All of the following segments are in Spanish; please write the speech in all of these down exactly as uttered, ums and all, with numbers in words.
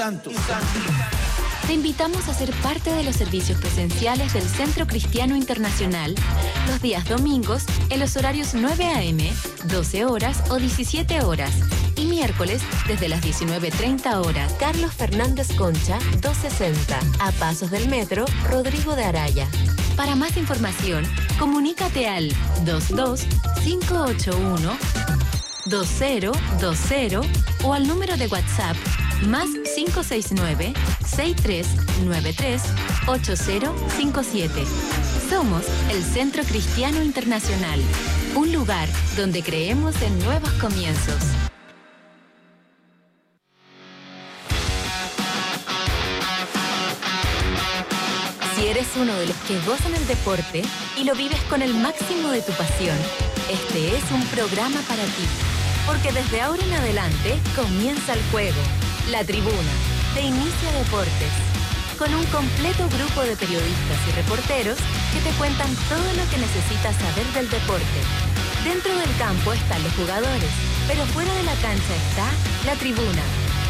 Santos. Te invitamos a ser parte de los servicios presenciales del Centro Cristiano Internacional los días domingos en los horarios nueve a eme, doce horas o diecisiete horas y miércoles desde las diecinueve treinta horas. Carlos Fernández Concha, doscientos sesenta, a pasos del metro Rodrigo de Araya. Para más información, comunícate al dos dos cinco ocho uno dos cero dos cero o al número de WhatsApp más cinco seis nueve seis tres nueve tres ocho cero cinco siete. Somos el Centro Cristiano Internacional, un lugar donde creemos en nuevos comienzos. Si eres uno de los que gozan el deporte y lo vives con el máximo de tu pasión, este es un programa para ti. Porque desde ahora en adelante comienza el juego. La Tribuna, de Inicia Deportes, con un completo grupo de periodistas y reporteros que te cuentan todo lo que necesitas saber del deporte. Dentro del campo están los jugadores, pero fuera de la cancha está La Tribuna.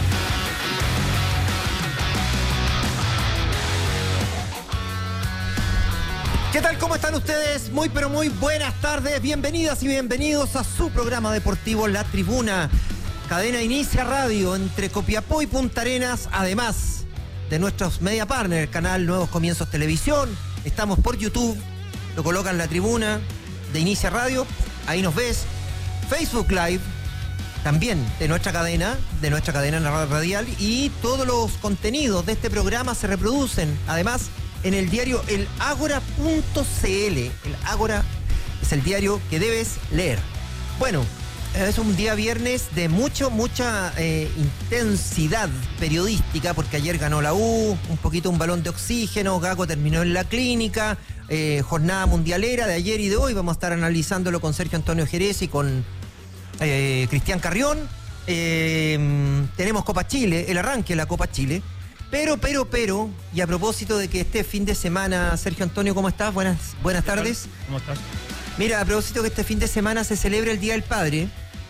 ¿Qué tal? ¿Cómo están ustedes? Muy pero muy buenas tardes. Bienvenidas y bienvenidos a su programa deportivo La Tribuna. Cadena Inicia Radio entre Copiapó y Punta Arenas, además de nuestros media partners, canal Nuevos Comienzos Televisión. Estamos por YouTube, lo colocan La Tribuna de Inicia Radio, ahí nos ves. Facebook Live, también de nuestra cadena, de nuestra cadena en la radio radial. Y todos los contenidos de este programa se reproducen, además, en el diario el ágora punto ce ele. El Ágora es el diario que debes leer. Bueno, es un día viernes de mucho, mucha eh, intensidad periodística, porque ayer ganó la U, un poquito un balón de oxígeno, Gago terminó en la clínica, eh, jornada mundialera de ayer y de hoy. Vamos a estar analizándolo con Sergio Antonio Jerez y con eh, Cristian Carrión. Eh, tenemos Copa Chile, el arranque de la Copa Chile. Pero, pero, pero, y a propósito de que este fin de semana, Sergio Antonio, ¿cómo estás? Buenas, buenas tardes. ¿Cómo estás? Mira, a propósito que este fin de semana se celebra el Día del Padre.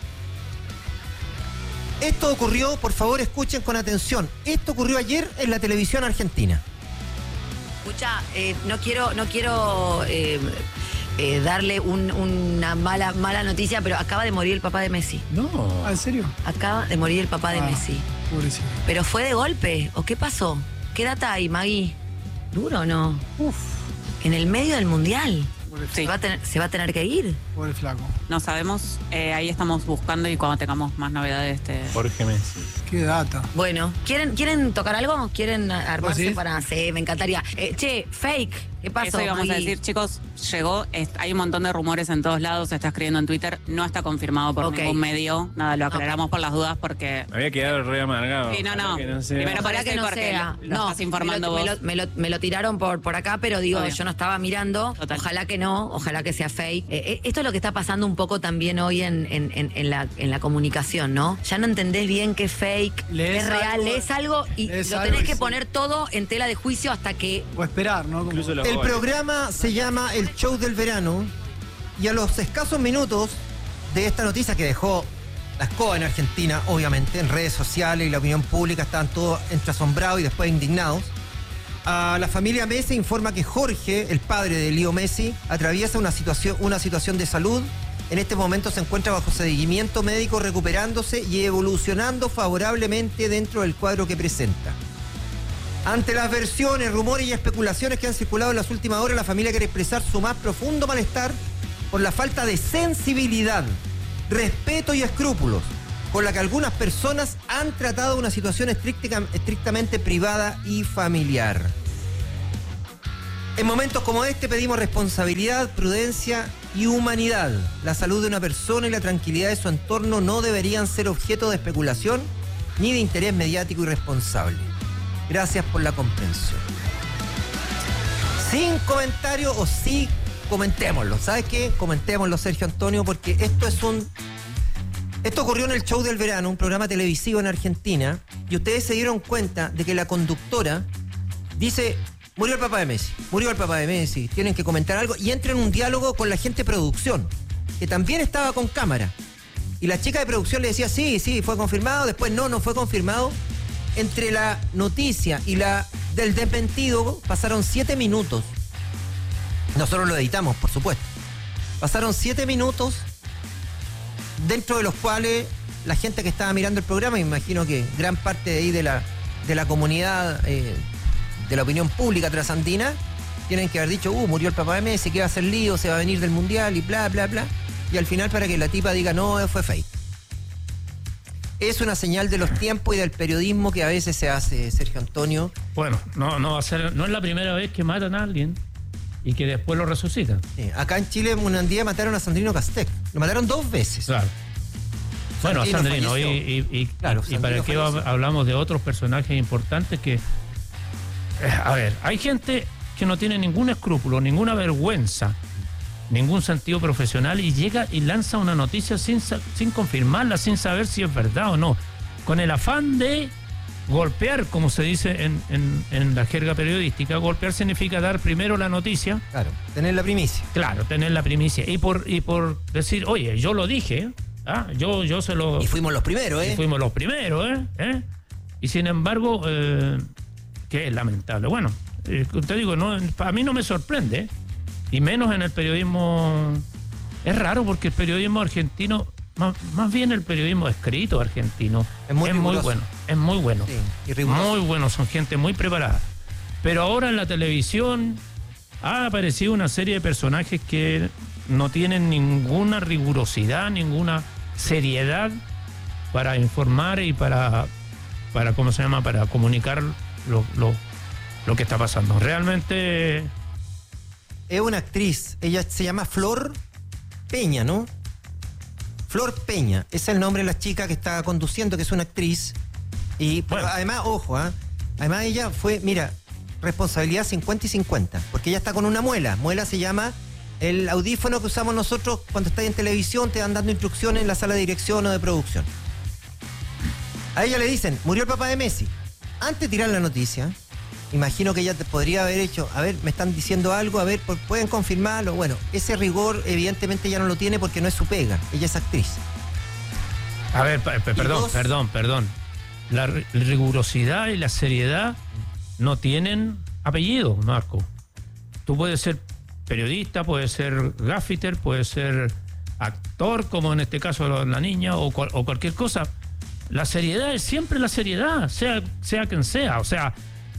Esto ocurrió, por favor, escuchen con atención. Esto ocurrió ayer en la televisión argentina. Escucha, eh, no quiero, no quiero eh, eh, darle un, una mala, mala noticia, pero acaba de morir el papá de Messi. No, ¿en serio? Acaba de morir el papá de Ah, Messi. Pobrecito. ¿Pero fue de golpe? ¿O qué pasó? ¿Qué data hay, Magui? ¿Duro o no? Uf, En el medio del mundial. pobre, ¿Se va a tener, se va a tener que ir? pobre flaco. No sabemos, eh, ahí estamos buscando y cuando tengamos más novedades te... Jorge Messi. Qué data. Bueno, ¿quieren, ¿quieren tocar algo? ¿Quieren armarse ¿Sí? para...? Sí, me encantaría. Eh, che, fake. ¿Qué pasó, Eso íbamos a Magui? decir, chicos, llegó, es- hay un montón de rumores en todos lados, se está escribiendo en Twitter, no está confirmado por Ok. ningún medio, nada, lo aclaramos por las dudas porque... Me había quedado re amargado. Sí, no, no. Ojalá que no sea. Primero Ojalá parece que no porque sea. lo- lo estás informando me lo, vos. Me lo, me lo- me lo tiraron por, por acá, pero digo, Obvio. yo no estaba mirando. Total. Ojalá que no, ojalá que sea fake. Eh, eh, esto es lo que está pasando un poco también hoy en, en, en, en la, en la comunicación, ¿no? Ya no entendés bien qué es fake, qué Lees es real, algo, lees algo y lees lo algo tenés y que sí. poner todo en tela de juicio hasta que... O esperar, ¿no? Como... Incluso los El goles. programa se llama El Show del Verano, y a los escasos minutos de esta noticia que dejó la escoba en Argentina, obviamente, en redes sociales y la opinión pública estaban todos entre asombrados y después indignados. A la familia Messi informa que Jorge, el padre de Leo Messi, atraviesa una situación, una situación de salud. En este momento se encuentra bajo seguimiento médico, recuperándose y evolucionando favorablemente dentro del cuadro que presenta. Ante las versiones, rumores y especulaciones que han circulado en las últimas horas, la familia quiere expresar su más profundo malestar por la falta de sensibilidad, respeto y escrúpulos con la que algunas personas han tratado una situación estrictica- estrictamente privada y familiar. En momentos como este pedimos responsabilidad, prudencia y humanidad. La salud de una persona y la tranquilidad de su entorno no deberían ser objeto de especulación ni de interés mediático irresponsable. Gracias por la comprensión. Sin comentario o sí, comentémoslo. ¿Sabes qué? Comentémoslo, Sergio Antonio, porque esto es un... Esto ocurrió en el Show del Verano, un programa televisivo en Argentina, y ustedes se dieron cuenta de que la conductora dice: murió el papá de Messi, murió el papá de Messi, tienen que comentar algo, y entra en un diálogo con la gente de producción, que también estaba con cámara. Y la chica de producción le decía: sí, sí, fue confirmado, después no, no fue confirmado. entre la noticia y la del desmentido pasaron siete minutos. Nosotros lo editamos, por supuesto. Pasaron siete minutos, dentro de los cuales la gente que estaba mirando el programa, me imagino que gran parte de ahí de la, de la comunidad, eh, de la opinión pública trasandina, tienen que haber dicho, uh, murió el papá de Messi, que va a hacer lío, se va a venir del mundial y bla, bla, bla. Y al final para que la tipa diga, no, fue fake. Es una señal de los tiempos y del periodismo que a veces se hace, Sergio Antonio. Bueno, no, no va a ser, no es la primera vez que matan a alguien y que después lo resucitan. Sí, acá en Chile un día mataron a Sandrino Castec. Lo mataron dos veces. Claro. Bueno, a Sandrino, falleció. y, y, y, Claro, y Sandrino para qué falleció. hablamos de otros personajes importantes que... eh, a ver, hay gente que no tiene ningún escrúpulo, ninguna vergüenza, ningún sentido profesional y llega y lanza una noticia sin, sa- sin confirmarla, sin saber si es verdad o no, con el afán de golpear, como se dice en, en, en la jerga periodística. Golpear significa dar primero la noticia. Claro, tener la primicia. Claro, tener la primicia. Y por, y por decir, oye, yo lo dije, ¿ah? yo, yo se lo... Y fuimos los primeros, ¿eh? Y fuimos los primeros, ¿eh? ¿Eh? Y sin embargo, eh, que es lamentable. Bueno, eh, te digo, no, a mí no me sorprende, ¿eh? Y menos en el periodismo. Es raro porque el periodismo argentino, más, más bien el periodismo escrito argentino, Es muy riguroso. bueno. Es muy bueno. Sí, y riguroso. Muy bueno, son gente muy preparada. Pero ahora en la televisión ha aparecido una serie de personajes que no tienen ninguna rigurosidad, ninguna seriedad para informar y para, para ¿cómo se llama? Para comunicar lo, lo, lo que está pasando. Realmente... Es una actriz, ella se llama Flor Peña, ¿no? Flor Peña, ese es el nombre de la chica que está conduciendo, que es una actriz. Y pero Bueno. además, ojo, ¿ah? Además ella fue, mira, responsabilidad cincuenta y cincuenta, porque ella está con una muela. Muela se llama el audífono que usamos nosotros cuando estás en televisión, te van dando instrucciones en la sala de dirección o de producción. A ella le dicen, murió el papá de Messi. Antes de tirar la noticia, imagino que ella te podría haber hecho, a ver, me están diciendo algo, a ver, por- pueden confirmarlo. Bueno, ese rigor evidentemente ella no lo tiene porque no es su pega, ella es actriz. A ver, pe- pe- perdón, dos- perdón, perdón. La ri- rigurosidad y la seriedad no tienen apellido, Marco. Tú puedes ser periodista, puedes ser gaffiter, puedes ser actor, como en este caso la la niña, o, cual- o cualquier cosa. La seriedad es siempre la seriedad, sea, sea quien sea. O sea,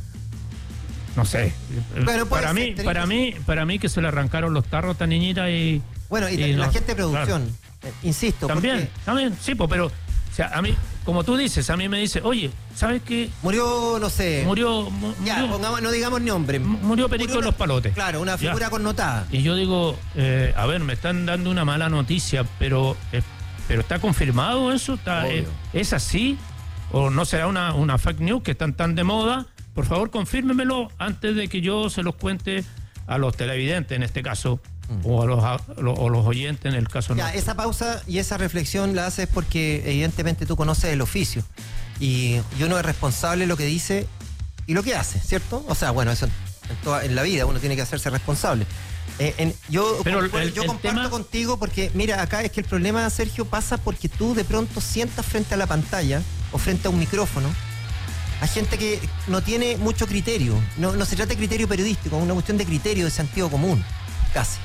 no sé. Bueno, puede para ser, mí, tenés para razón. mí, para mí que se le arrancaron los tarros a esta niñita y. Bueno, y, y la no, gente de producción, claro. eh, insisto, También, porque también, sí, pues, pero, o sea, a mí, como tú dices, a mí me dice, oye, ¿sabes qué? murió, no sé, Murió, mu- ya, murió, pongamos, no digamos nombre. mu- murió Perico Murió de una- los Palotes. Claro, una Ya. figura connotada. Y yo digo, eh, a ver, me están dando una mala noticia, pero, eh, pero ¿está confirmado eso? ¿Está, eh, Obvio. ¿Es así? ¿O no será una, una fake news que están tan de moda? Por favor, confírmemelo antes de que yo se los cuente a los televidentes, en este caso, o, a los, a los- o los oyentes, en el caso Mm. Ya, nuestro. esa pausa y esa reflexión la haces porque evidentemente tú conoces el oficio y, y uno es responsable de lo que dice y lo que hace, ¿cierto? O sea, bueno, eso en, toda, en la vida uno tiene que hacerse responsable. Eh, en- yo Pero el- concuerdo- el- yo el comparto tema- contigo porque, mira, acá es que el problema, Sergio, pasa porque tú de pronto sientas frente a la pantalla o frente a un micrófono a gente que no tiene mucho criterio. No, no se trata de criterio periodístico, es una cuestión de criterio, de sentido común, casi.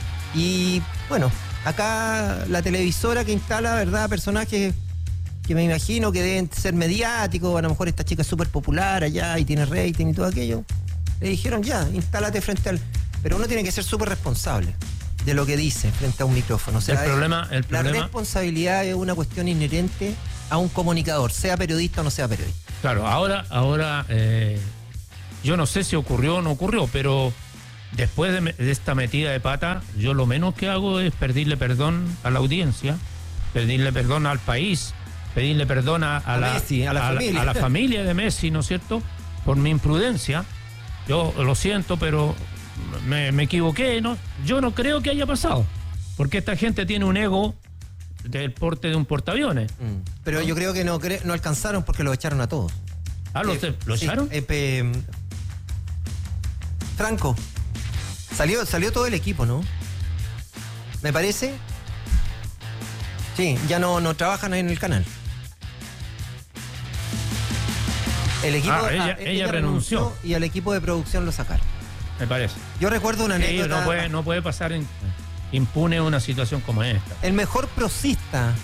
Y bueno, acá la televisora que instala, ¿verdad? Personajes que me imagino que deben ser mediáticos, a lo mejor esta chica es súper popular allá y tiene rating y todo aquello. Le dijeron, ya, instálate frente al... Pero uno tiene que ser súper responsable de lo que dice frente a un micrófono. O sea, El es- problema- el la problema- responsabilidad es una cuestión inherente a un comunicador, sea periodista o no sea periodista. Claro, ahora, ahora eh, yo no sé si ocurrió o no ocurrió, pero después de, me- de esta metida de pata, yo lo menos que hago es pedirle perdón a la audiencia, pedirle perdón al país, pedirle perdón a, a A la, Messi, a la familia. a la familia de Messi, ¿no es cierto? Por mi imprudencia. Yo lo siento, pero me, me equivoqué, ¿no? Yo no creo que haya pasado, porque esta gente tiene un ego del porte de un portaaviones. Mm. Pero yo creo que no, cre- no alcanzaron porque los echaron a todos. Ah, ¿lo, Eh, ¿lo sí, echaron? eh, pe- Franco, salió, salió todo el equipo, ¿no? ¿Me parece? Sí, ya no, no trabajan en el canal. El equipo, Ah, ella- ah, ella renunció. y al equipo de producción lo sacaron. Me parece. Yo recuerdo una Sí, anécdota. no puede, no puede pasar en- impune una situación como esta. El mejor prosista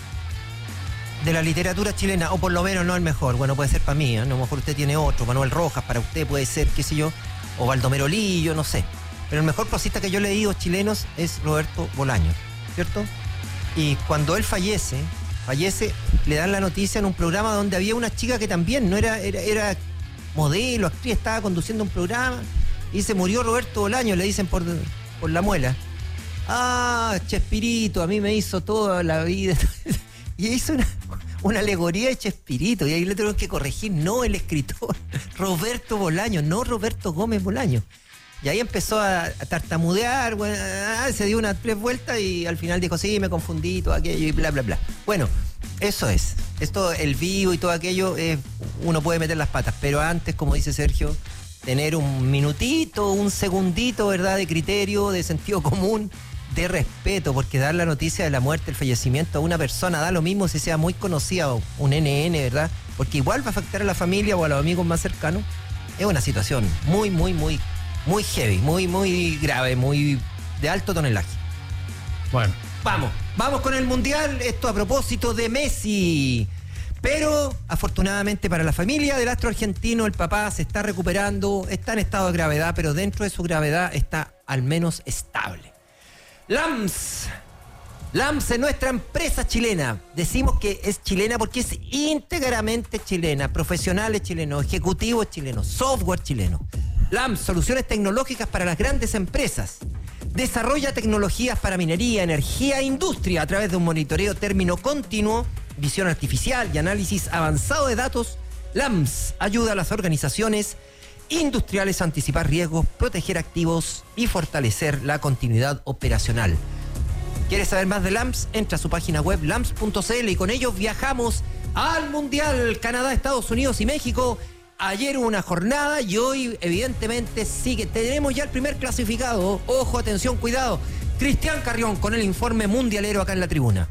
de la literatura chilena, o por lo menos no el mejor, bueno, puede ser para mí, ¿eh? A lo mejor usted tiene otro, Manuel Rojas, para usted puede ser, qué sé yo, o Baldomero Lillo, no sé. Pero el mejor prosista que yo he leído chilenos es Roberto Bolaño, ¿cierto? Y cuando él fallece, fallece, le dan la noticia en un programa donde había una chica que también no era, era, era modelo, actriz, estaba conduciendo un programa, y se murió Roberto Bolaño, le dicen por, por la muela. Ah, Chespirito, a mí me hizo toda la vida. Y hizo una, una alegoría de Chespirito, y ahí le tuvieron que corregir, no el escritor, Roberto Bolaño, no Roberto Gómez Bolaño. Y ahí empezó a, a tartamudear, bueno, se dio unas tres vueltas y al final dijo, sí, me confundí, todo aquello y bla, bla, bla. Bueno, eso es. Esto, el vivo y todo aquello, eh, uno puede meter las patas, pero antes, como dice Sergio, tener un minutito, un segundito, ¿verdad?, de criterio, de sentido común, de respeto, porque dar la noticia de la muerte, el fallecimiento a una persona, da lo mismo si sea muy conocida o un N N, ¿verdad? Porque igual va a afectar a la familia o a los amigos más cercanos. Es una situación muy, muy, muy, muy heavy, muy, muy grave, muy de alto tonelaje. Bueno. Vamos, vamos con el Mundial. Esto a propósito de Messi. Pero, afortunadamente para la familia del astro argentino, el papá se está recuperando, está en estado de gravedad, pero dentro de su gravedad está al menos estable. Lams. Lams es nuestra empresa chilena. Decimos que es chilena porque es íntegramente chilena. Profesionales chilenos, ejecutivos chilenos, software chileno. Lams, soluciones tecnológicas para las grandes empresas. Desarrolla tecnologías para minería, energía e industria a través de un monitoreo término continuo, visión artificial y análisis avanzado de datos. Lams ayuda a las organizaciones industriales a anticipar riesgos, proteger activos y fortalecer la continuidad operacional. ¿Quieres saber más de Lams? Entra a su página web lams punto c l y con ellos viajamos al Mundial. Canadá, Estados Unidos y México. Ayer hubo una jornada y hoy evidentemente sigue. Tenemos ya el primer clasificado. Ojo, atención, cuidado. Cristian Carrión con el informe mundialero acá en la tribuna.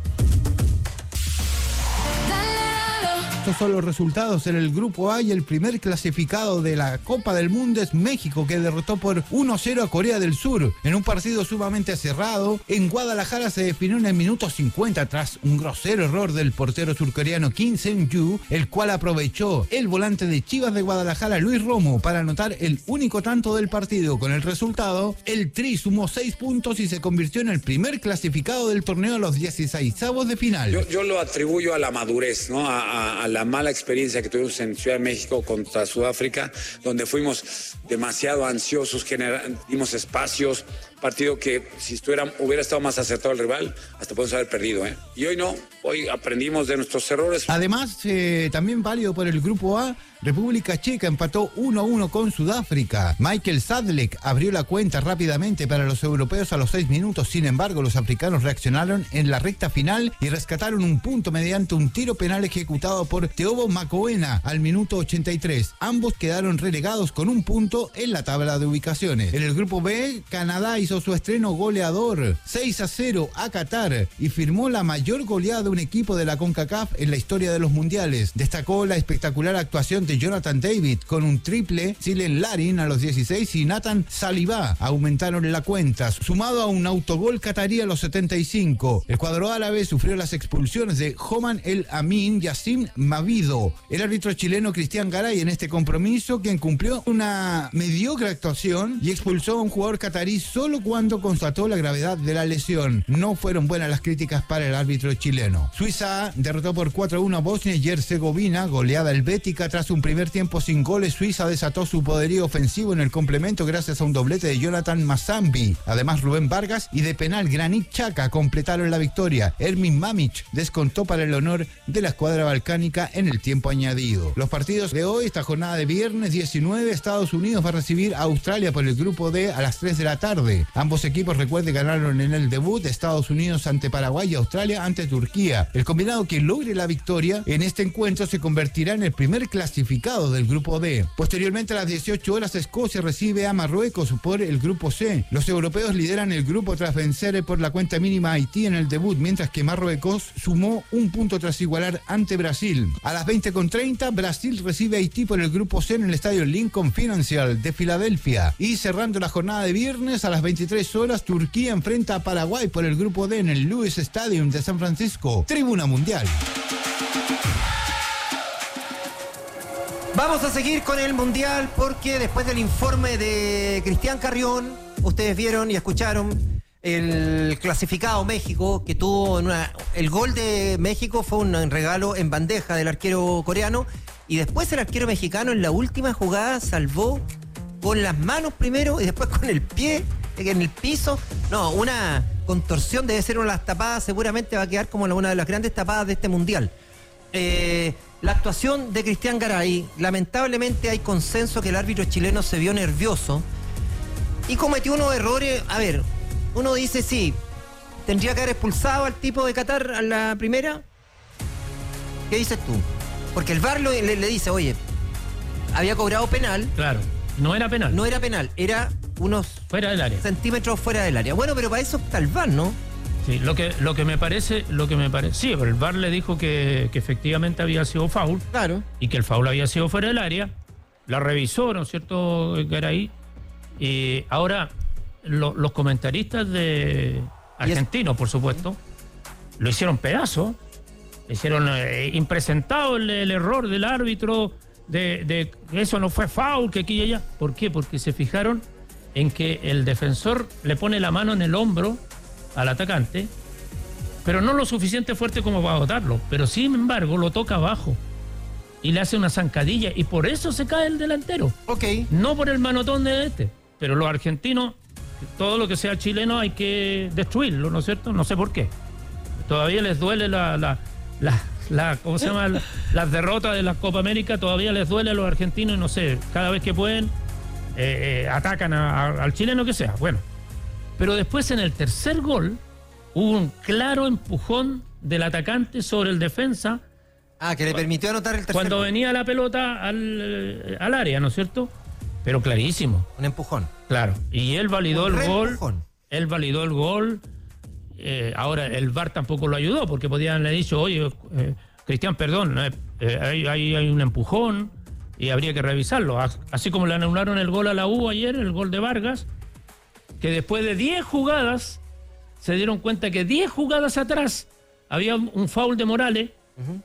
Estos son los resultados en el Grupo A y el primer clasificado de la Copa del Mundo es México, que derrotó por uno cero a Corea del Sur en un partido sumamente cerrado. En Guadalajara se definió en el minuto cincuenta tras un grosero error del portero surcoreano Kim Seung-yu, el cual aprovechó el volante de Chivas de Guadalajara, Luis Romo, para anotar el único tanto del partido. Con el resultado, el Tri sumó seis puntos y se convirtió en el primer clasificado del torneo a los dieciseisavos de final. Yo, yo lo atribuyo a la madurez, ¿no? A, a, a la mala experiencia que tuvimos en Ciudad de México contra Sudáfrica, donde fuimos demasiado ansiosos, dimos espacios, partido que si estuviera, hubiera estado más acertado el rival, hasta podemos haber perdido, ¿eh? Y hoy no, hoy aprendimos de nuestros errores. Además, eh, también válido por el Grupo A, República Checa empató uno a uno con Sudáfrica. Michael Sadlek abrió la cuenta rápidamente para los europeos a los seis minutos. Sin embargo, los africanos reaccionaron en la recta final y rescataron un punto mediante un tiro penal ejecutado por Teobo Macoena al minuto ochenta y tres. Ambos quedaron relegados con un punto en la tabla de ubicaciones. En el Grupo B, Canadá hizo su estreno goleador seis a cero a Qatar y firmó la mayor goleada de un equipo de la CONCACAF en la historia de los mundiales. Destacó la espectacular actuación de Jonathan David con un triple, Silen Larin a los dieciséis y Nathan Saliba aumentaron la cuenta, sumado a un autogol catarí a los setenta y cinco. El cuadro árabe sufrió las expulsiones de Homan El Amin y Yassim Mavido. El árbitro chileno Cristian Garay en este compromiso, quien cumplió una mediocre actuación y expulsó a un jugador catarí solo cuando constató la gravedad de la lesión. No fueron buenas las críticas para el árbitro chileno. Suiza derrotó por cuatro a uno a Bosnia y Herzegovina, goleada helvética. Tras un primer tiempo sin goles, Suiza desató su poderío ofensivo en el complemento gracias a un doblete de Jonathan Mazambi. Además, Rubén Vargas y de penal Granit Xhaka completaron la victoria. Ermin Mamić descontó para el honor de la escuadra balcánica en el tiempo añadido. Los partidos de hoy, esta jornada de viernes diecinueve, Estados Unidos va a recibir a Australia por el Grupo D a las tres de la tarde. Ambos equipos, recuerde, ganaron en el debut de Estados Unidos ante Paraguay y Australia ante Turquía. El combinado que logre la victoria en este encuentro se convertirá en el primer clasificado del grupo D. Posteriormente, a las dieciocho horas, Escocia recibe a Marruecos por el grupo C. Los europeos lideran el grupo tras vencer por la cuenta mínima a Haití en el debut, mientras que Marruecos sumó un punto tras igualar ante Brasil. A las veinte con treinta, Brasil recibe a Haití por el grupo C en el estadio Lincoln Financial de Filadelfia. Y cerrando la jornada de viernes, a las veintitrés horas, Turquía enfrenta a Paraguay por el grupo D en el Lewis Stadium de San Francisco. Tribuna Mundial. Vamos a seguir con el Mundial porque después del informe de Cristian Carrión, ustedes vieron y escucharon el clasificado México, que tuvo en una, el gol de México fue un regalo en bandeja del arquero coreano, y después el arquero mexicano en la última jugada salvó con las manos primero y después con el pie en el piso. No, una contorsión, debe ser una de las tapadas, seguramente va a quedar como una de las grandes tapadas de este Mundial. Eh, la actuación de Cristian Garay, lamentablemente hay consenso que el árbitro chileno se vio nervioso y cometió unos errores. A ver, uno dice sí, tendría que haber expulsado al tipo de Qatar a la primera. ¿Qué dices tú? Porque el V A R le, le dice, oye, había cobrado penal. Claro, no era penal. No era penal, era unos fuera del área. Centímetros fuera del área. Bueno, pero para eso está el V A R, ¿no? Sí, lo que, lo que me parece, lo que me parece, sí, pero el V A R le dijo que, que efectivamente había sido foul. Claro. Y que el foul había sido fuera del área. La revisó, ¿no es cierto, Garay? Y ahora, lo, los comentaristas de argentinos, por supuesto, lo hicieron pedazo. Hicieron eh, impresentado el, el error del árbitro de, de que eso no fue foul, que aquí y allá. ¿Por qué? Porque se fijaron en que el defensor le pone la mano en el hombro al atacante, pero no lo suficiente fuerte como para botarlo, pero sin embargo lo toca abajo y le hace una zancadilla y por eso se cae el delantero. Ok. No por el manotón de este, pero los argentinos, todo lo que sea chileno hay que destruirlo, ¿no es cierto? No sé por qué. Todavía les duele la, la, la, la ¿cómo se llama? La, las derrotas de la Copa América, todavía les duele a los argentinos y no sé, cada vez que pueden eh, eh, atacan a, a, al chileno que sea. Bueno. Pero después en el tercer gol hubo un claro empujón del atacante sobre el defensa. Ah, que le permitió anotar el tercer cuando gol. Venía la pelota al, al área, ¿no es cierto? Pero clarísimo. Un empujón. Claro. Y él validó un el gol. Empujón. Él validó el gol. Eh, ahora el V A R tampoco lo ayudó porque podían haberle dicho, oye, eh, Cristian, perdón, eh, eh, hay, hay, hay un empujón y habría que revisarlo. Así como le anularon el gol a la U ayer, el gol de Vargas, que después de diez jugadas se dieron cuenta que diez jugadas atrás había un foul de Morales uh-huh.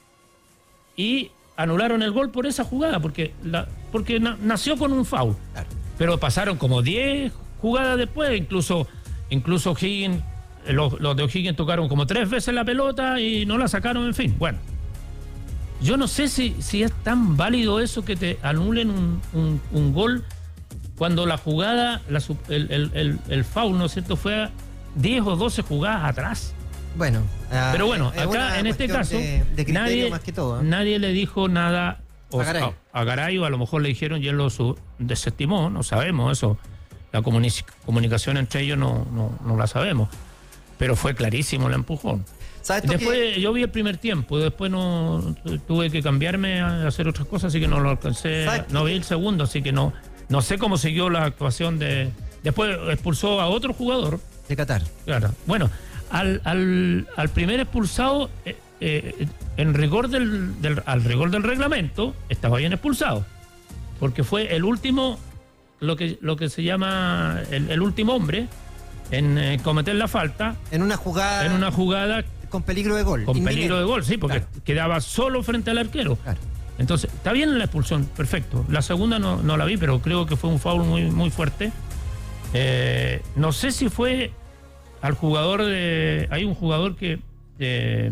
y anularon el gol por esa jugada porque, la, porque na, nació con un foul. Claro. Pero pasaron como diez jugadas después, incluso, incluso O'Higgins, los, los de O'Higgins tocaron como tres veces la pelota y no la sacaron, en fin. Bueno, yo no sé si, si es tan válido eso que te anulen un, un, un gol cuando la jugada, la, el, el, el, el foul, ¿no es cierto?, fue diez o doce jugadas atrás. Bueno. Uh, Pero bueno, acá en este caso, de, de nadie, más que todo, ¿eh? nadie le dijo nada o, a, Garay. a, a Garay, o a lo mejor le dijeron y él lo su, desestimó, no sabemos eso. La comuni- comunicación entre ellos no, no, no la sabemos. Pero fue clarísimo el empujón. Después que... yo vi el primer tiempo, después no tuve que cambiarme a hacer otras cosas, así que no lo alcancé. No vi el segundo, así que no... No sé cómo siguió la actuación de... Después expulsó a otro jugador. De Qatar. Claro. Bueno, al, al, al primer expulsado, eh, eh, en rigor del, del, al rigor del reglamento, estaba bien expulsado. Porque fue el último, lo que, lo que se llama el, el último hombre en eh, cometer la falta. En una jugada... En una jugada... Con peligro de gol. Con inminente. Peligro de gol, sí, porque claro. Quedaba solo frente al arquero. Claro. Entonces, está bien la expulsión, perfecto. La segunda no, no la vi, pero creo que fue un foul muy, muy fuerte. Eh, no sé si fue al jugador de... Hay un jugador que... Eh,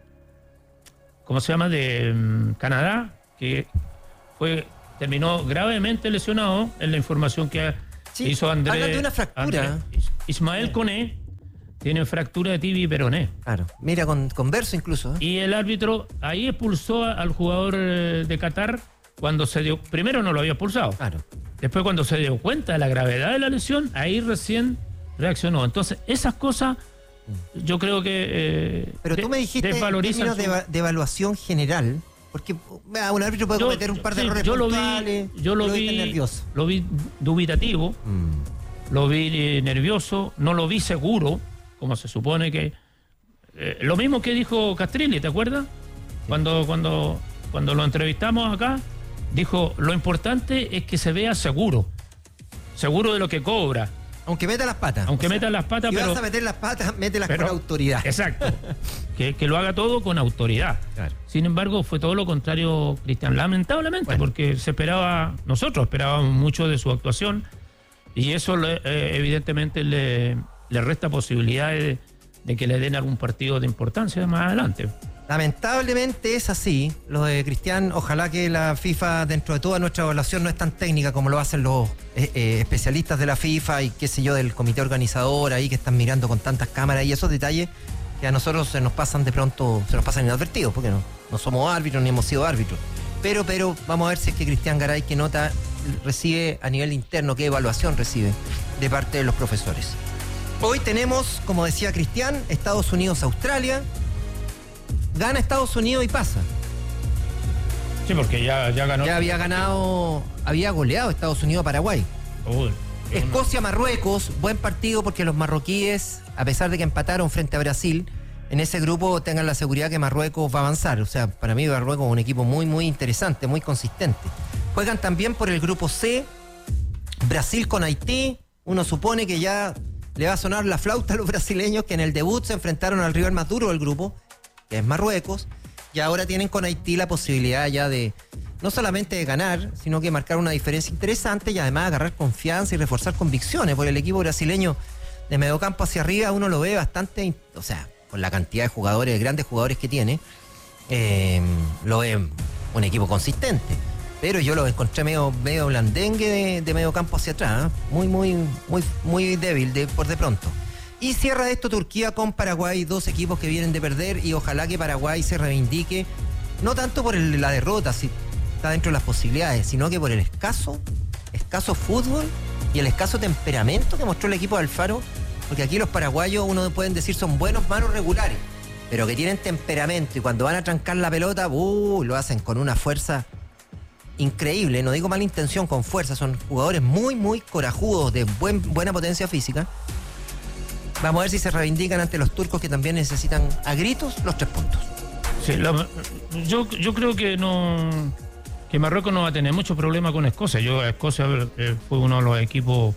¿Cómo se llama? De um, Canadá, que fue terminó gravemente lesionado, en la información que sí, hizo Andrés... Hablan de una fractura. Andrés, Ismael Koné tiene fractura de tibia y peroné. Claro, mira, con, con verso incluso. ¿eh? Y el árbitro ahí expulsó al jugador de Qatar cuando se dio... Primero no lo había expulsado. Claro. Después cuando se dio cuenta de la gravedad de la lesión, ahí recién reaccionó. Entonces, esas cosas yo creo que eh, Pero tú me dijiste en términos su... de, de evaluación general, porque bah, un árbitro puede yo, cometer un par de sí, errores yo lo puntuales. vi, yo lo, lo vi, nervioso. lo vi dubitativo, mm. lo vi eh, nervioso, no lo vi seguro, como se supone que... Eh, lo mismo que dijo Castrilli, ¿te acuerdas? Sí. Cuando, cuando, cuando lo entrevistamos acá, dijo, lo importante es que se vea seguro, seguro de lo que cobra. Aunque meta las patas. Aunque meta las patas, si pero... Si vas a meter las patas, mételas pero, con autoridad. Exacto. que, que lo haga todo con autoridad. Claro. Sin embargo, fue todo lo contrario, Cristian. Lamentablemente, bueno. porque se esperaba... Nosotros esperábamos mucho de su actuación y eso le, eh, evidentemente le, le resta posibilidades de, de que le den algún partido de importancia más adelante. Lamentablemente es así. Lo de Cristian, ojalá que la FIFA, dentro de toda nuestra evaluación, no es tan técnica como lo hacen los eh, eh, especialistas de la FIFA y qué sé yo, del comité organizador ahí que están mirando con tantas cámaras y esos detalles que a nosotros se nos pasan de pronto, se nos pasan inadvertidos, porque no, no somos árbitros ni hemos sido árbitros. Pero, pero, vamos a ver si es que Cristian Garay, qué nota recibe a nivel interno, qué evaluación recibe de parte de los profesores. Hoy tenemos, como decía Cristian, Estados Unidos-Australia. Gana Estados Unidos y pasa. Sí, porque ya, ya ganó. Ya había ganado, había goleado Estados Unidos a Paraguay. Uy, Escocia-Marruecos, buen partido porque los marroquíes, a pesar de que empataron frente a Brasil, en ese grupo tengan la seguridad que Marruecos va a avanzar. O sea, para mí Marruecos es un equipo muy, muy interesante, muy consistente. Juegan también por el grupo C, Brasil con Haití. Uno supone que ya le va a sonar la flauta a los brasileños que en el debut se enfrentaron al rival más duro del grupo, que es Marruecos, y ahora tienen con Haití la posibilidad ya de no solamente de ganar, sino que marcar una diferencia interesante y además agarrar confianza y reforzar convicciones, porque el equipo brasileño de mediocampo hacia arriba uno lo ve bastante, o sea, con la cantidad de jugadores, grandes jugadores que tiene, eh, lo ve un equipo consistente, pero yo lo encontré medio, medio blandengue de, de mediocampo hacia atrás, ¿eh? muy, muy, muy, muy débil de, por de pronto. Y cierra esto Turquía con Paraguay, dos equipos que vienen de perder y ojalá que Paraguay se reivindique, no tanto por el, la derrota, si está dentro de las posibilidades, sino que por el escaso, escaso fútbol y el escaso temperamento que mostró el equipo de Alfaro, porque aquí los paraguayos, uno pueden decir, son buenos manos regulares, pero que tienen temperamento y cuando van a trancar la pelota, uh, lo hacen con una fuerza increíble, no digo mala intención, con fuerza, son jugadores muy, muy corajudos, de buen, buena potencia física. Vamos a ver si se reivindican ante los turcos que también necesitan a gritos los tres puntos. Sí, la, yo, yo creo que no que Marruecos no va a tener mucho problema con Escocia. Yo Escocia eh, fue uno de los equipos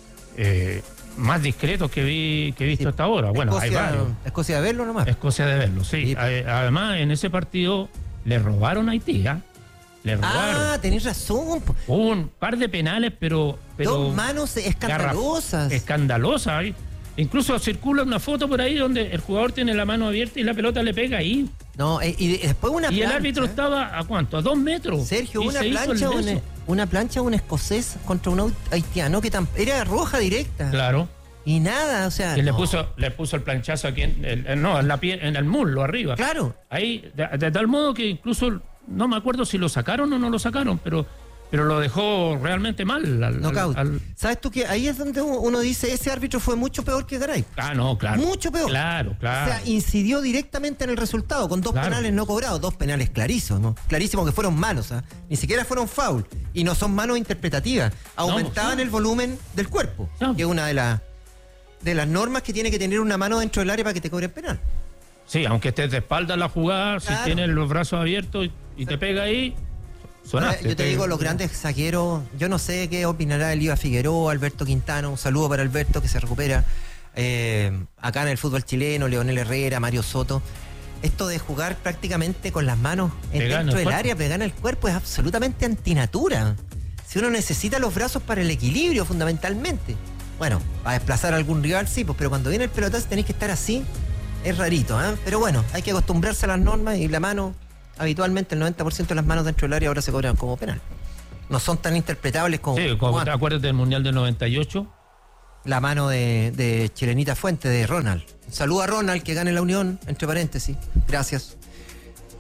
eh, más discretos que vi que he visto sí. hasta ahora. Bueno, Escocia, hay varios. Escocia de verlo nomás. Escocia de verlo, sí. sí. Además, en ese partido le robaron a Haití, ¿eh? Le robaron. Ah, tenés razón. Hubo un par de penales, pero... pero Dos manos escandalosas. Garraf, escandalosas. Incluso circula una foto por ahí donde el jugador tiene la mano abierta y la pelota le pega ahí. No, eh, y después una y plancha. Y el árbitro estaba, ¿a cuánto? ¿A dos metros? Sergio, una plancha, una, una plancha, un escocés contra un haitiano que tan, era roja directa. Claro. Y nada, o sea... Y no. le puso le puso el planchazo aquí, en el, no, en, la pie, en el muslo, arriba. Claro. Ahí, de, de tal modo que incluso, no me acuerdo si lo sacaron o no lo sacaron, pero... Pero lo dejó realmente mal. Al, Knockout. Al, al... ¿Sabes tú que ahí es donde uno dice ese árbitro fue mucho peor que Garay? Ah, no, claro. Mucho peor. Claro, claro. O sea, incidió directamente en el resultado, con dos claro. penales no cobrados, dos penales clarísimos, ¿no? Clarísimos que fueron malos, ¿eh? Ni siquiera fueron foul. Y no son manos interpretativas. Aumentaban no, no. el volumen del cuerpo, no. que es una de, la, de las normas que tiene que tener una mano dentro del área para que te cobren penal. Sí, aunque estés de espalda la jugada, claro. si tienes los brazos abiertos y, y te pega ahí... Sonaste, yo te digo, los grandes zagueros, yo no sé qué opinará Elías Figueroa, Alberto Quintano, un saludo para Alberto que se recupera eh, acá en el fútbol chileno, Leonel Herrera, Mario Soto. Esto de jugar prácticamente con las manos en dentro del área, pegar el cuerpo, es absolutamente antinatura. Si uno necesita los brazos para el equilibrio, fundamentalmente. Bueno, para desplazar a algún rival, sí, pues, pero cuando viene el pelotazo tenéis que estar así, es rarito, ¿eh? Pero bueno, hay que acostumbrarse a las normas y la mano... Habitualmente el noventa por ciento de las manos dentro del área ahora se cobran como penal. No son tan interpretables como... Sí, como te acuerdas del Mundial del noventa y ocho. La mano de, de Chilenita Fuente, de Ronald. Un saludo a Ronald, que gane la Unión, entre paréntesis. Gracias.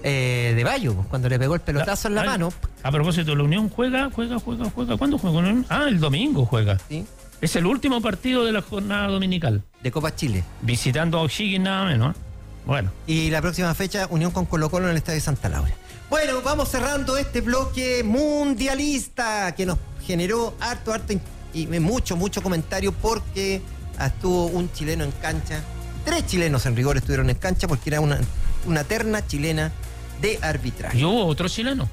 Eh, de Bayo, cuando le pegó el pelotazo la, en la a, mano. A propósito, la Unión juega, juega, juega, juega. ¿Cuándo juega la Unión? Ah, el domingo juega. Sí. Es el último partido de la jornada dominical. De Copa Chile. Visitando a O'Higgins nada menos. Bueno. Y la próxima fecha, Unión con Colo-Colo en el Estadio Santa Laura. Bueno, vamos cerrando este bloque mundialista que nos generó harto, harto y mucho, mucho comentario porque estuvo un chileno en cancha. Tres chilenos en rigor estuvieron en cancha porque era una, una terna chilena de arbitraje. ¿Y hubo otro chileno?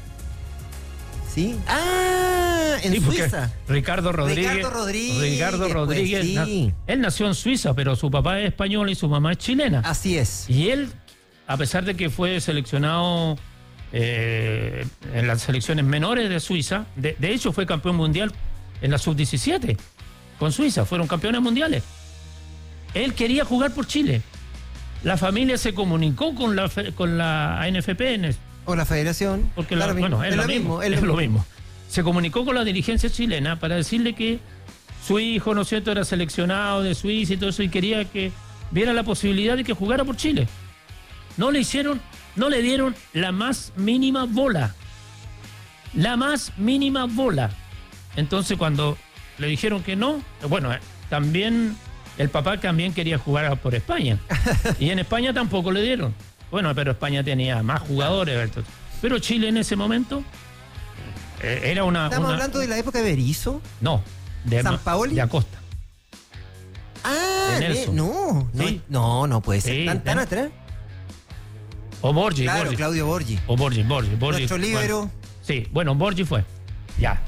¿Sí? ¡Ah! En sí, Suiza. Ricardo Rodríguez. Ricardo Rodríguez. Ricardo Rodríguez. Pues, sí. Él nació en Suiza, pero su papá es español y su mamá es chilena. Así es. Y él, a pesar de que fue seleccionado eh, en las selecciones menores de Suiza, de, de hecho fue campeón mundial en la sub diecisiete con Suiza, fueron campeones mundiales. Él quería jugar por Chile. La familia se comunicó con la con la A N F P. O la federación. Porque la, bueno, es, es lo mismo, mismo es, es lo mismo. Se comunicó con la dirigencia chilena para decirle que su hijo, ¿no es cierto?, era seleccionado de Suiza y todo eso, y quería que viera la posibilidad de que jugara por Chile. No le hicieron, no le dieron la más mínima bola. La más mínima bola. Entonces, cuando le dijeron que no, bueno, también el papá también quería jugar por España. Y en España tampoco le dieron. Bueno, pero España tenía más jugadores. Pero Chile en ese momento eh, era una... ¿Estamos una, hablando de la época de Berizzo? No, de, ¿San Paoli? de Acosta. Ah, de Nelson. no, no, ¿Sí? no, no puede ser sí, tan, tan atrás. O Borgi. Claro, Borgi. Claudio Borgi. O Borgi, Borgi. Borgi Nuestro líbero. Bueno, sí, bueno, Borgi fue. Ya.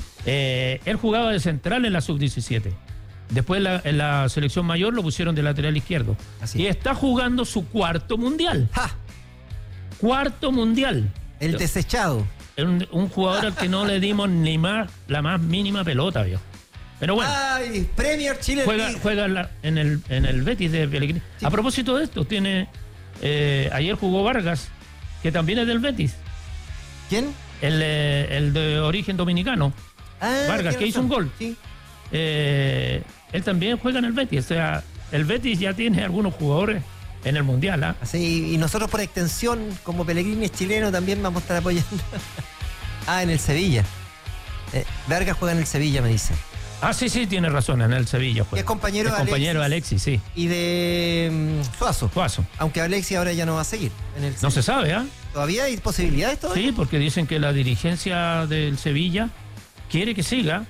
Eh, él jugaba de central en la sub diecisiete. Después la, en la selección mayor lo pusieron de lateral izquierdo. Así. Y está jugando su cuarto mundial. ¡Ja! Cuarto mundial. El desechado. Un, un jugador al que no le dimos ni más la más mínima pelota, viejo. Pero bueno. Ay, Premier Chile. Juega, juega en, la, en, el, en el Betis de Pellegrini. Sí. A propósito de esto, tiene eh, ayer jugó Vargas, que también es del Betis. ¿Quién? El, eh, el de origen dominicano. Ah, Vargas, que hizo un gol. Sí. Eh, él también juega en el Betis. O sea, el Betis ya tiene algunos jugadores en el Mundial. ¿eh? Así, y nosotros por extensión, como Pellegrini es chileno, también vamos a estar apoyando. Ah, en el Sevilla. Eh, Vargas juega en el Sevilla, me dice. Ah, sí, sí, tiene razón, en el Sevilla juega. Y es compañero, es de, compañero Alexis, de Alexis, sí. Y de um, Suazo. Suazo. Aunque Alexis ahora ya no va a seguir. En el no se sabe, ¿ah? ¿eh? ¿Todavía hay posibilidades todavía? Sí, porque dicen que la dirigencia del Sevilla quiere que siga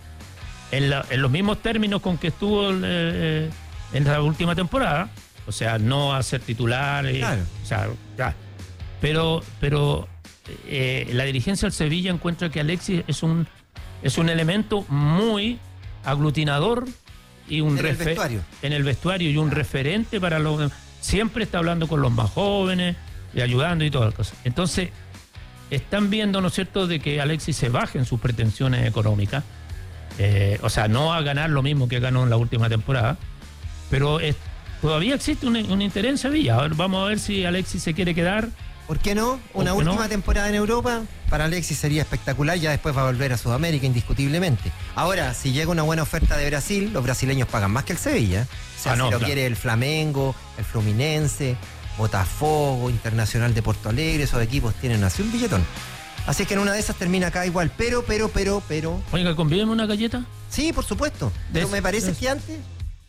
en, la, en los mismos términos con que estuvo eh, en la última temporada. O sea, no a ser titular. Eh, claro. O sea, ya. Pero, pero eh, la dirigencia del Sevilla encuentra que Alexis es un, es un elemento muy aglutinador y un en el refer- vestuario. en el vestuario y un referente para los... Siempre está hablando con los más jóvenes y ayudando y todas las cosas. Entonces, están viendo, ¿no es cierto?, de que Alexis se baje en sus pretensiones económicas. Eh, o sea, no va a ganar lo mismo que ganó en la última temporada, pero es, todavía existe un, un interés en Sevilla. A ver, vamos a ver si Alexis se quiere quedar. ¿Por qué no? Una ¿Por qué última no? temporada en Europa para Alexis sería espectacular, ya después va a volver a Sudamérica indiscutiblemente. Ahora, si llega una buena oferta de Brasil, los brasileños pagan más que el Sevilla. O sea, Ah, no, si lo claro. quiere el Flamengo, el Fluminense, Botafogo, Internacional de Porto Alegre, esos equipos tienen así un billetón. Así que en una de esas termina acá igual, pero, pero, pero, pero... Oiga, ¿convídeme una galleta? Sí, por supuesto, pero Des- me parece des- que antes...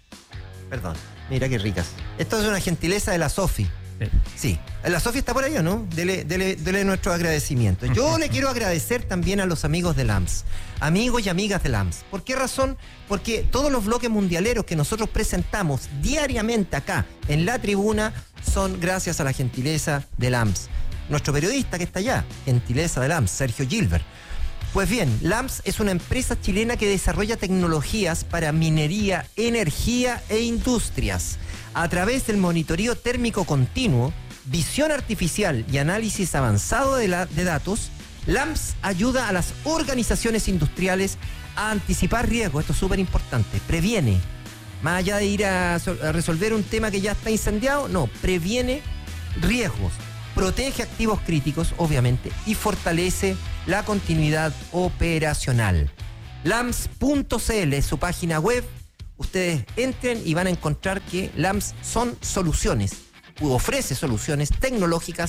Perdón, mira qué ricas. Esto es una gentileza de la Sofi. Sí. Sí, la Sofía está por ahí, ¿o no? Dele, dele, dele nuestro agradecimiento. Yo le quiero agradecer también a los amigos de L A M S, amigos y amigas de L A M S. ¿Por qué razón? Porque todos los bloques mundialeros que nosotros presentamos diariamente acá en la tribuna son gracias a la gentileza de L A M S. Nuestro periodista que está allá, gentileza de L A M S, Sergio Gilbert. Pues bien, L A M S es una empresa chilena que desarrolla tecnologías para minería, energía e industrias. A través del monitoreo térmico continuo, visión artificial y análisis avanzado de, la, de datos, L A M S ayuda a las organizaciones industriales a anticipar riesgos. Esto es súper importante. Previene. Más allá de ir a, sol- a resolver un tema que ya está incendiado, no, previene riesgos. Protege activos críticos, obviamente, y fortalece la continuidad operacional. lams punto c l es su página web. Ustedes entren y van a encontrar que L A M S son soluciones, ofrece soluciones tecnológicas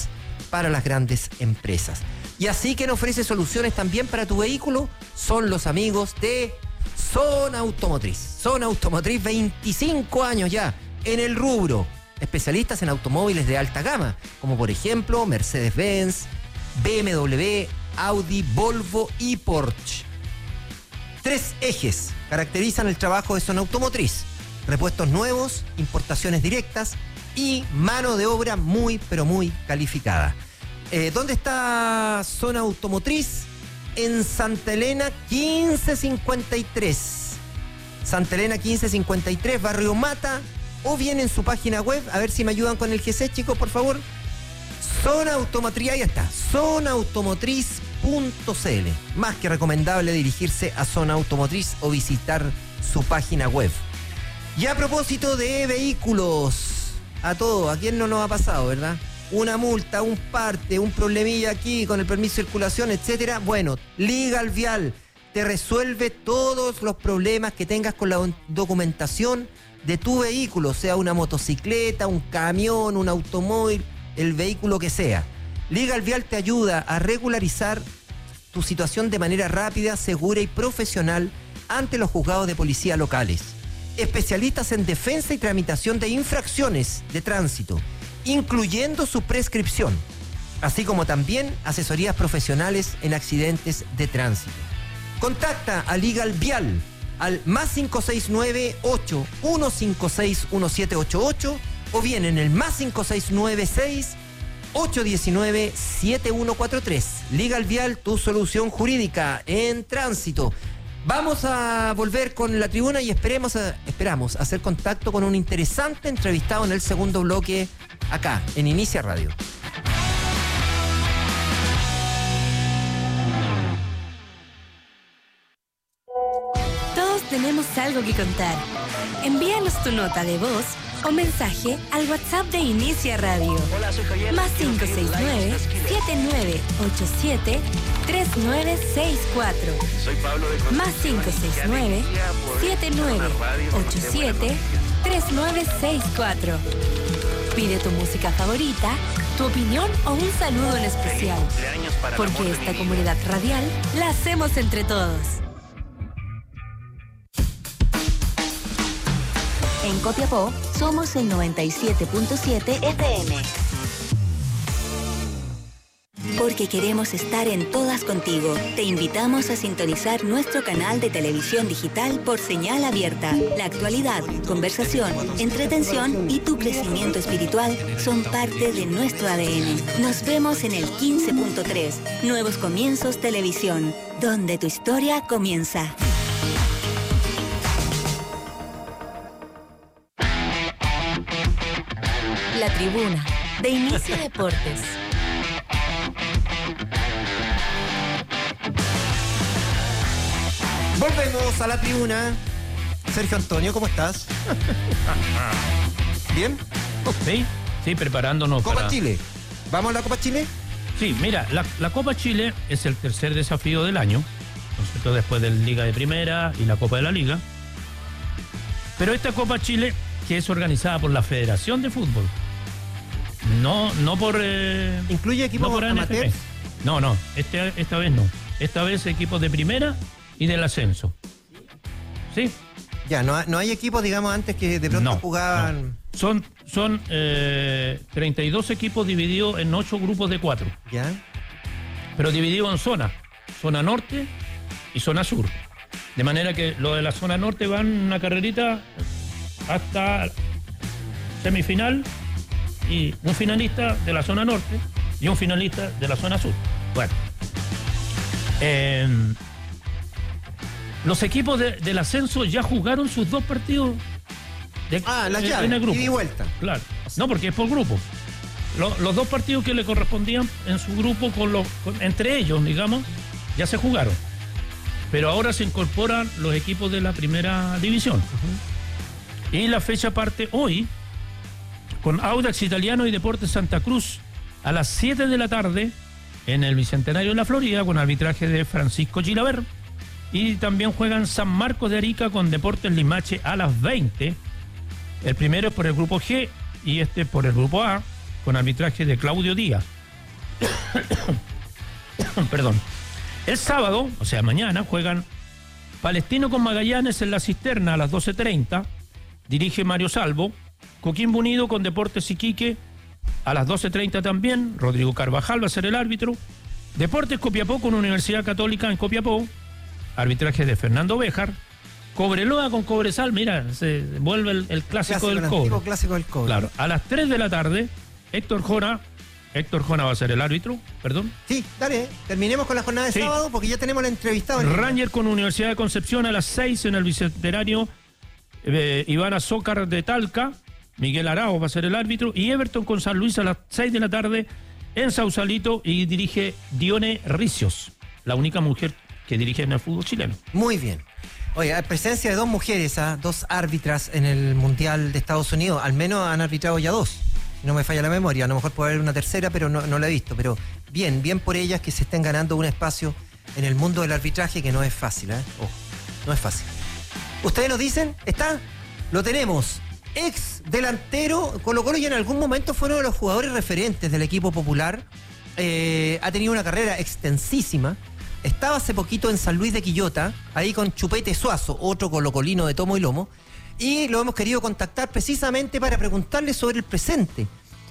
para las grandes empresas. Y así quien ofrece soluciones también para tu vehículo son los amigos de Zona Automotriz. Zona Automotriz, veinticinco años ya en el rubro. Especialistas en automóviles de alta gama, como por ejemplo Mercedes-Benz, B M W, Audi, Volvo y Porsche. Tres ejes caracterizan el trabajo de Zona Automotriz: repuestos nuevos, importaciones directas y mano de obra muy, pero muy calificada. Eh, ¿Dónde está Zona Automotriz? En Santa Elena quince cincuenta y tres. Santa Elena quince cincuenta y tres, Barrio Mata, o bien en su página web. A ver si me ayudan con el G C, chicos, por favor. Zona Automotriz, ahí está, zona automotriz punto c l. Más que recomendable dirigirse a Zona Automotriz o visitar su página web. Y a propósito de vehículos, a todo, ¿a quién no nos ha pasado, verdad? Una multa, un parte, un problemilla aquí con el permiso de circulación, etcétera. Bueno, Legal Vial te resuelve todos los problemas que tengas con la documentación de tu vehículo, sea una motocicleta, un camión, un automóvil, el vehículo que sea. Legal Vial te ayuda a regularizar tu situación de manera rápida, segura y profesional ante los juzgados de policía locales. Especialistas en defensa y tramitación de infracciones de tránsito, incluyendo su prescripción, así como también asesorías profesionales en accidentes de tránsito. Contacta a Legal Vial al más cinco seis nueve, ocho uno cinco seis, uno siete ocho ocho o bien en el más cinco seis nueve seis, ocho uno nueve, siete uno cuatro tres. Legal Vial, tu solución jurídica en tránsito. Vamos a volver con la tribuna y esperemos a, esperamos hacer contacto con un interesante entrevistado en el segundo bloque acá, en Inicia Radio. Todos tenemos algo que contar. Envíanos tu nota de voz o mensaje al WhatsApp de Inicia Radio. Hola, soy Javier. Más cinco seis nueve, siete nueve ocho siete, tres nueve seis cuatro. Soy Pablo de Más cinco seis nueve, siete nueve ocho siete, tres nueve seis cuatro. Pide tu música favorita, tu opinión o un saludo en especial. Porque esta comunidad radial la hacemos entre todos. En Copiapó somos el noventa y siete punto siete F M. Porque queremos estar en todas contigo, te invitamos a sintonizar nuestro canal de televisión digital por señal abierta. La actualidad, conversación, entretención y tu crecimiento espiritual son parte de nuestro A D N. Nos vemos en el quince punto tres, Nuevos Comienzos Televisión, donde tu historia comienza. La tribuna de Inicia Deportes. Volvemos a la tribuna. Sergio Antonio, ¿cómo estás? ¿Bien? Sí, sí, preparándonos Copa para... Chile. ¿Vamos a la Copa Chile? Sí, mira, la, la Copa Chile es el tercer desafío del año, ¿no es cierto? Después de la Liga de Primera y la Copa de la Liga. Pero esta Copa Chile, que es organizada por la Federación de Fútbol, no, no por... Eh, ¿Incluye equipos no por amateurs? No, no, este, esta vez no. Esta vez equipos de Primera y del ascenso. ¿Sí? Ya, no, no hay equipos, digamos, antes que de pronto no, jugaban... No. Son, son eh, treinta y dos equipos divididos en ocho grupos de cuatro. Ya. Pero divididos en zonas. Zona norte y zona sur. De manera que los de la zona norte van una carrerita hasta semifinal y un finalista de la zona norte y un finalista de la zona sur. Bueno. Eh, los equipos de, del ascenso ya jugaron sus dos partidos de, ah, las en, llaves, en el grupo. ida y vuelta. Claro. No, porque es por grupo. Los, los dos partidos que le correspondían en su grupo, con los, con, entre ellos, digamos, ya se jugaron. Pero ahora se incorporan los equipos de la primera división. Uh-huh. Y la fecha parte hoy con Audax Italiano y Deportes Santa Cruz a las siete de la tarde en el Bicentenario de la Florida, con arbitraje de Francisco Gilaver. Y también juegan San Marcos de Arica con Deportes Limache a las veinte. El primero es por el grupo G y este por el grupo A, con arbitraje de Claudio Díaz. Perdón. El sábado, o sea, mañana, juegan Palestino con Magallanes en La Cisterna a las doce treinta. Dirige Mario Salvo. Coquimbo Unido con Deportes Iquique a las doce treinta también. Rodrigo Carvajal va a ser el árbitro. Deportes Copiapó con Universidad Católica en Copiapó. Arbitraje de Fernando Béjar. Cobreloa con Cobresal. Mira, se vuelve el, el clásico, clásico del cobre. clásico del cobre. Claro. A las tres de la tarde, Héctor Jona. Héctor Jona va a ser el árbitro, perdón. Sí, dale, terminemos con la jornada de sí. sábado porque ya tenemos la entrevistada. Ranger con Universidad de Concepción a las seis en el Bicentenario. Eh, Iván Azócar de Talca. Miguel Arao va a ser el árbitro. Y Everton con San Luis a las seis de la tarde en Sausalito y dirige Dione Ricios, la única mujer que dirige en el fútbol chileno. Muy bien. Oye, hay presencia de dos mujeres, ¿eh? dos árbitras en el Mundial de Estados Unidos. Al menos han arbitrado ya dos. No me falla la memoria, a lo mejor puede haber una tercera, pero no, no la he visto. Pero bien, bien por ellas que se estén ganando un espacio en el mundo del arbitraje que no es fácil, ¿eh? Oh, no es fácil. Ustedes nos dicen, ¿está? Lo tenemos. Ex delantero, Colo Colo, y en algún momento fue uno de los jugadores referentes del equipo popular. Eh, ha tenido una carrera extensísima. Estaba hace poquito en San Luis de Quillota, ahí con Chupete Suazo, otro colocolino de tomo y lomo. Y lo hemos querido contactar precisamente para preguntarle sobre el presente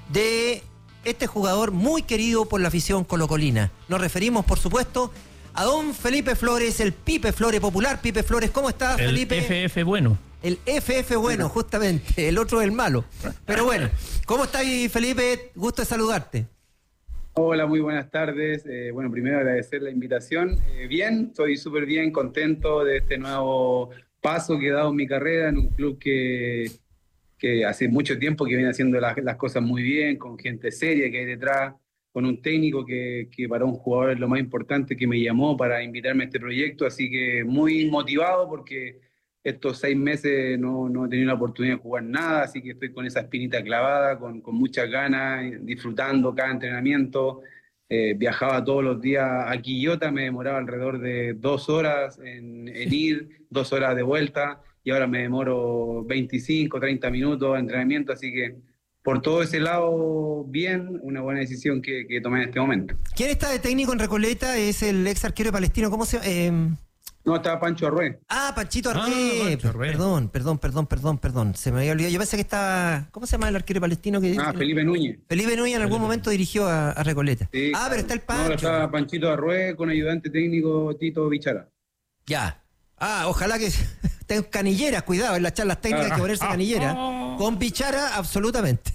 de este jugador muy querido por la afición colocolina. Nos referimos, por supuesto, a don Felipe Flores, el Pipe Flores popular. Pipe Flores, ¿cómo estás, el Felipe? El F F bueno. El F F bueno, justamente. El otro es el malo. Pero bueno, ¿cómo estás, Felipe? Gusto de saludarte. Hola, muy buenas tardes. Eh, bueno, primero agradecer la invitación. Eh, bien, estoy súper bien, contento de este nuevo paso que he dado en mi carrera en un club que, que hace mucho tiempo que viene haciendo las, las cosas muy bien, con gente seria que hay detrás, con un técnico que, que para un jugador es lo más importante, que me llamó para invitarme a este proyecto, así que muy motivado porque estos seis meses no, no he tenido la oportunidad de jugar nada, así que estoy con esa espinita clavada, con, con muchas ganas, disfrutando cada entrenamiento. Eh, viajaba todos los días a Quillota, me demoraba alrededor de dos horas en, en ir, dos horas de vuelta, y ahora me demoro veinticinco, treinta minutos de entrenamiento, así que por todo ese lado, bien, una buena decisión que, que tomé en este momento. ¿Quién está de técnico en Recoleta? Es el ex arquero de Palestino, ¿cómo se llama? Eh... No, estaba Pancho Arrué. Ah, Panchito Arrué. Ah, Pancho Arrué. Perdón, perdón, perdón, perdón, perdón. Se me había olvidado. Yo pensé que estaba... ¿Cómo se llama el arquero palestino? Que ah, Felipe Núñez. Felipe Núñez en algún momento dirigió a, a Recoleta. Sí, ah, pero está el Pancho. No, estaba Panchito Arrué con ayudante técnico Tito Bichara. Ya. Ah, ojalá que tengan canilleras, cuidado, en las charlas técnicas hay que ponerse canilleras. Con Bichara, absolutamente.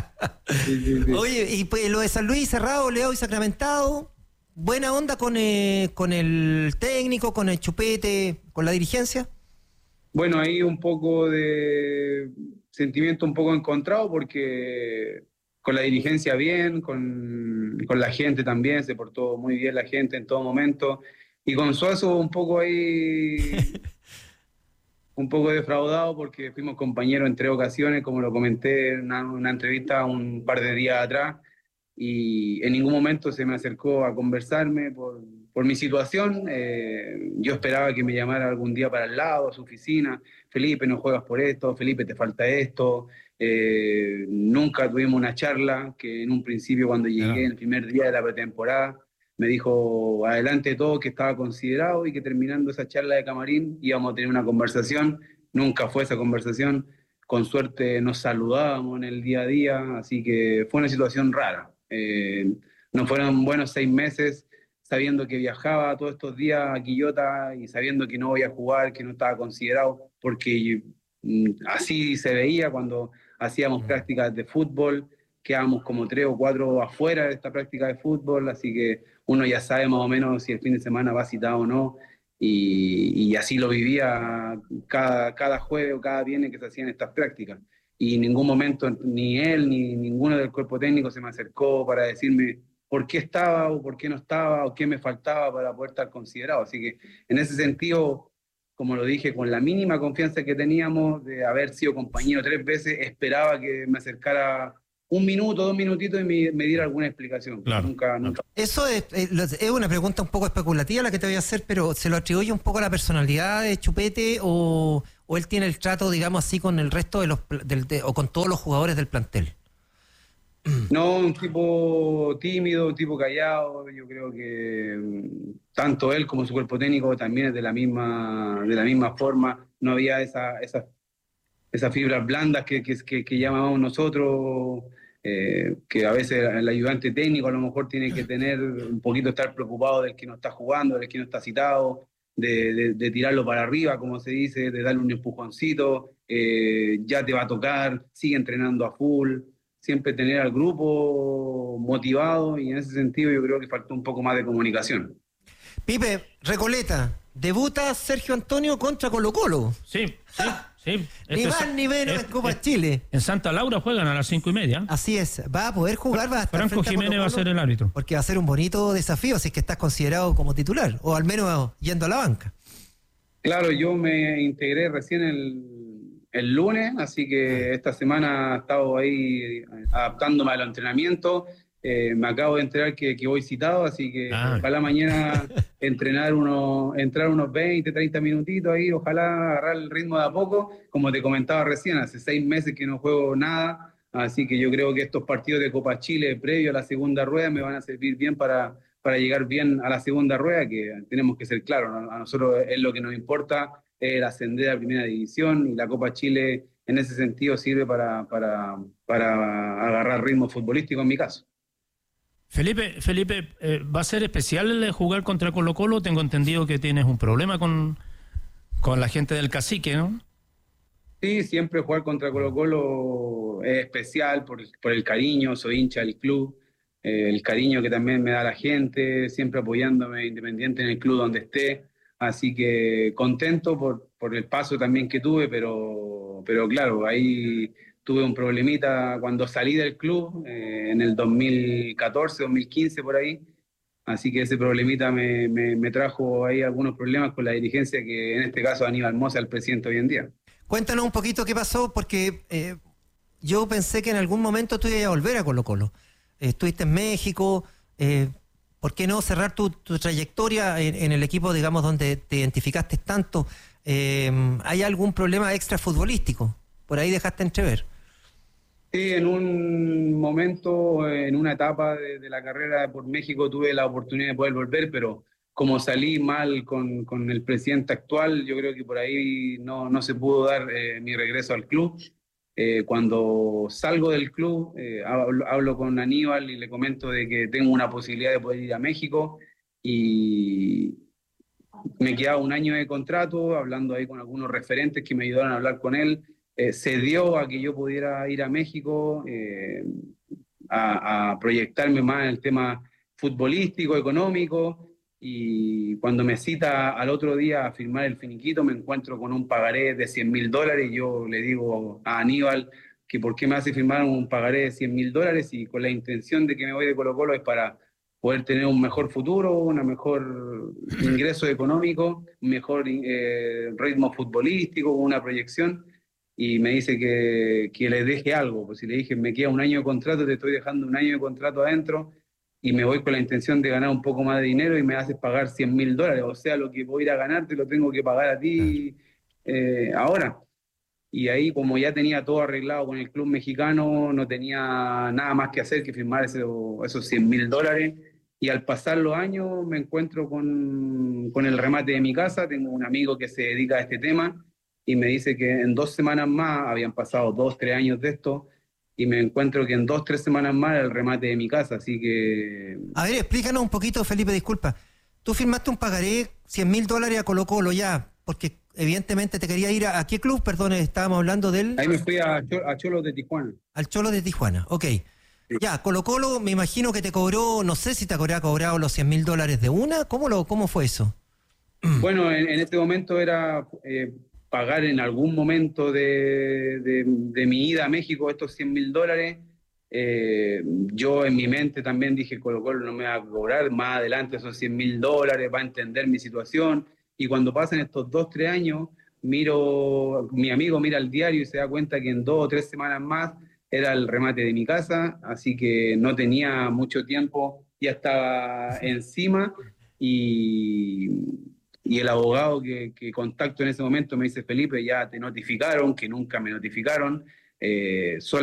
Sí, sí, sí. Oye, y pues, lo de San Luis, cerrado, Leao y sacramentado... ¿Buena onda con, eh, con el técnico, con el Chupete, con la dirigencia? Bueno, ahí un poco de sentimiento un poco encontrado porque con la dirigencia bien, con, con la gente también, se portó muy bien la gente en todo momento. Y con Suazo un poco ahí, un poco defraudado porque fuimos compañeros en tres ocasiones, como lo comenté en una, una entrevista un par de días atrás. Y en ningún momento se me acercó a conversarme por, por mi situación. Eh, yo esperaba que me llamara algún día para el lado, a su oficina. Felipe, no juegas por esto, Felipe, te falta esto. Eh, nunca tuvimos una charla, que en un principio cuando llegué, en el primer día de la pretemporada, me dijo adelante todo, que estaba considerado y que terminando esa charla de camarín íbamos a tener una conversación. Nunca fue esa conversación. Con suerte nos saludábamos en el día a día, así que fue una situación rara. Eh, no fueron buenos seis meses sabiendo que viajaba todos estos días a Quillota y sabiendo que no voy a jugar, que no estaba considerado, porque mm, así se veía cuando hacíamos prácticas de fútbol, quedábamos como tres o cuatro afuera de esta práctica de fútbol, así que uno ya sabe más o menos si el fin de semana va citado o no, y, y así lo vivía cada, cada jueves o cada viernes que se hacían estas prácticas. Y en ningún momento ni él ni ninguno del cuerpo técnico se me acercó para decirme por qué estaba o por qué no estaba o qué me faltaba para poder estar considerado. Así que en ese sentido, como lo dije, con la mínima confianza que teníamos de haber sido compañero tres veces, esperaba que me acercara un minuto, dos minutitos y me, me diera alguna explicación. Claro. Nunca, nunca. Eso es, es una pregunta un poco especulativa la que te voy a hacer, pero ¿se lo atribuye un poco a la personalidad de Chupete o, o él tiene el trato, digamos así, con el resto de los del, de, o con todos los jugadores del plantel? No, un tipo tímido, un tipo callado. Yo creo que mm, tanto él como su cuerpo técnico también es de la misma, de la misma forma. No había esa, esa, esas fibras blandas que, que, que, que llamamos nosotros, eh, que a veces el ayudante técnico a lo mejor tiene que tener un poquito, estar preocupado del que no está jugando, del que no está citado, de, de, de tirarlo para arriba, como se dice, de darle un empujoncito, eh, ya te va a tocar, sigue entrenando a full. Siempre tener al grupo motivado, y en ese sentido yo creo que faltó un poco más de comunicación. Pipe, Recoleta, debuta Sergio Antonio contra Colo Colo. Sí, sí, sí. Ni más ni menos en Copa Chile. En Santa Laura juegan a las cinco y media. Así es, va a poder jugar, va a estar Franco Jiménez va a ser el árbitro. Porque va a ser un bonito desafío si es que estás considerado como titular, o al menos yendo a la banca. Claro, yo me integré recién el... el lunes, así que esta semana he estado ahí adaptándome al entrenamiento. Eh, me acabo de enterar que, que voy citado, así que ah. ojalá mañana entrenar unos, entrar unos veinte, treinta minutitos ahí, ojalá agarrar el ritmo de a poco. Como te comentaba recién, hace seis meses que no juego nada, así que yo creo que estos partidos de Copa Chile previo a la segunda rueda me van a servir bien para, para llegar bien a la segunda rueda, que tenemos que ser claros, ¿no? A nosotros es lo que nos importa, el ascender a Primera División, y la Copa Chile en ese sentido sirve para, para, para agarrar ritmo futbolístico en mi caso. Felipe, Felipe eh, ¿va a ser especial jugar contra Colo Colo? Tengo entendido que tienes un problema con, con la gente del Cacique, ¿no? Sí, siempre jugar contra Colo Colo es especial por, por el cariño, soy hincha del club, eh, el cariño que también me da la gente, siempre apoyándome independiente en el club donde esté. Así que contento por, por el paso también que tuve, pero, pero claro, ahí tuve un problemita cuando salí del club, eh, en el dos mil catorce, dos mil quince por ahí. Así que ese problemita me, me, me trajo ahí algunos problemas con la dirigencia, que en este caso Aníbal Mosa, el presidente hoy en día. Cuéntanos un poquito qué pasó, porque eh, yo pensé que en algún momento tú ibas a volver a Colo Colo. Eh, estuviste en México... Eh, ¿Por qué no cerrar tu, tu trayectoria en, en el equipo, digamos, donde te identificaste tanto? Eh, ¿Hay algún problema extra futbolístico? Por ahí dejaste entrever. Sí, en un momento, en una etapa de, de la carrera por México, tuve la oportunidad de poder volver, pero como salí mal con, con el presidente actual, yo creo que por ahí no, no se pudo dar eh, mi regreso al club. Eh, cuando salgo del club, eh, hablo, hablo con Aníbal y le comento de que tengo una posibilidad de poder ir a México, y me quedaba un año de contrato, hablando ahí con algunos referentes que me ayudaron a hablar con él. Eh, se dio a que yo pudiera ir a México, eh, a, a proyectarme más en el tema futbolístico, económico. Y cuando me cita al otro día a firmar el finiquito, me encuentro con un pagaré de cien mil dólares, y yo le digo a Aníbal que por qué me hace firmar un pagaré de cien mil dólares, y con la intención de que me voy de Colo Colo es para poder tener un mejor futuro, un mejor ingreso económico, un mejor eh, ritmo futbolístico, una proyección. Y me dice que, que le deje algo. Pues si le dije, me queda un año de contrato, te estoy dejando un año de contrato adentro, y me voy con la intención de ganar un poco más de dinero, y me haces pagar cien mil dólares. O sea, lo que voy a ir a ganar te lo tengo que pagar a ti eh, ahora. Y ahí, como ya tenía todo arreglado con el club mexicano, no tenía nada más que hacer que firmar ese, esos cien mil dólares. Y al pasar los años me encuentro con, con el remate de mi casa. Tengo un amigo que se dedica a este tema, y me dice que en dos semanas más, habían pasado dos, tres años de esto, y me encuentro que en dos, tres semanas más el remate de mi casa, así que... A ver, explícanos un poquito, Felipe, disculpa. Tú firmaste un pagaré cien mil dólares a Colo Colo ya, porque evidentemente te quería ir a... ¿A qué club? Perdón, estábamos hablando del... Ahí me fui a, a Cholos de Tijuana. Al Cholos de Tijuana, ok. Sí. Ya, Colo Colo me imagino que te cobró, no sé si te habría cobrado los cien mil dólares de una. ¿Cómo, lo, cómo fue eso? Bueno, en, en este momento era... Eh, pagar en algún momento de, de, de mi ida a México estos cien mil dólares. Eh, yo en mi mente también dije, Colo Colo no me va a cobrar más adelante esos cien mil dólares, va a entender mi situación. Y cuando pasan estos dos, tres años, miro, mi amigo mira el diario y se da cuenta que en dos o tres semanas más era el remate de mi casa, así que no tenía mucho tiempo, ya estaba encima. Y... Y el abogado que, que contacto en ese momento me dice, Felipe, ya te notificaron, que nunca me notificaron, eh,